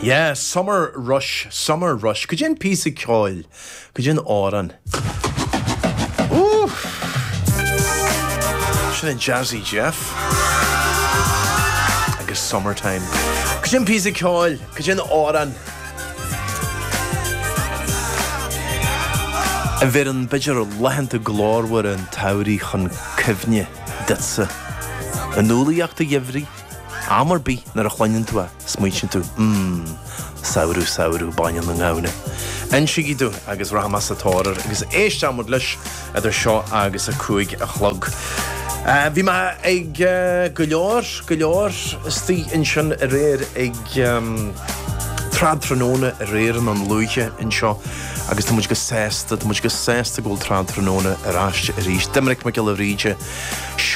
Yeah, summer rush. Could you in piece of coil? Could you in oran? Ooh. Should in jazzy Jeff. I guess summertime. Could you in piece of coil? Could you in oran? A viren bidger lehente glorwer en tauri chun kivne ditse. A nuliach de yevri. Amar bi nar a chlanyin tua, smuichin tu. Sauru, banyan na ngawne. En shigi du, agus rahamas a torer, agus eist amud lish, edar sho agus a kuig a chlog. Vi ma ag gulor, sti in shun a reir ag trad tranone a reir an luige in sho. Agus tá muid go sesta gúil trad tranone a ráiste a ríis. Dimric me gil a ríide.